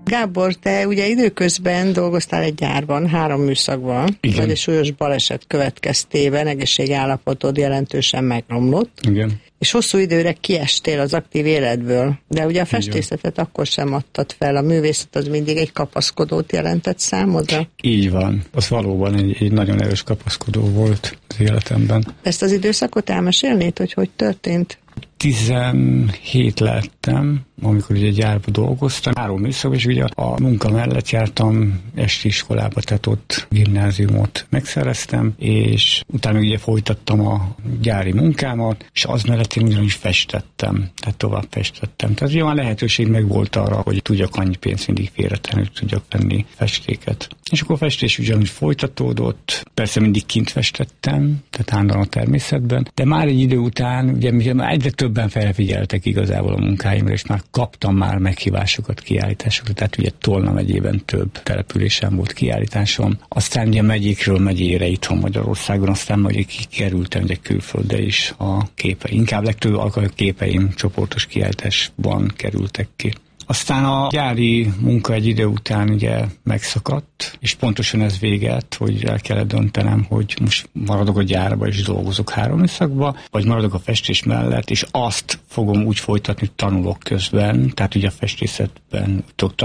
Gábor, te ugye időközben dolgoztál egy gyárban, 3 műszakban, vagy egy súlyos baleset következtében egészségállapotod jelentősen megromlott. Igen. És hosszú időre kiestél az aktív életből. De ugye a festészetet akkor sem adtad fel, a művészet az mindig egy kapaszkodót jelentett számodra? Így van. Az valóban egy nagyon erős kapaszkodó volt az életemben. Ezt az időszakot elmesélnéd, hogy történt? 17 lettem, amikor ugye gyárba dolgoztam. 3 műszakban, és ugye a munka mellett jártam esti iskolába, tehát ott gimnáziumot megszereztem, és utána ugye folytattam a gyári munkámat, és az mellett én ugyanis festettem, tehát tovább festettem. Tehát ugye már lehetőség meg volt arra, hogy tudjak annyi pénzt mindig félretenni, hogy tudjak venni festéket. És akkor a festés ugyanúgy folytatódott, persze mindig kint festettem, tehát állandóan a természetben, de már egy idő után, ugye egyre többen felfigyeltek igazából a munkáimra, és már kaptam meghívásokat, kiállításokat, tehát ugye Tolna megyében több településen volt kiállításom. Aztán ugye megyékről megyére itthon Magyarországon, aztán majd kikerültem ugye külföldre is a képeim. Inkább legtöbb alkalommal képeim csoportos kiállításban kerültek ki. Aztán a gyári munka egy idő után ugye megszakadt, és pontosan ez véget, hogy el kellett döntenem, hogy most maradok a gyárba és dolgozok 3 műszakba, vagy maradok a festés mellett, és azt fogom úgy folytatni, hogy tanulok közben, tehát ugye a festészetben tudtam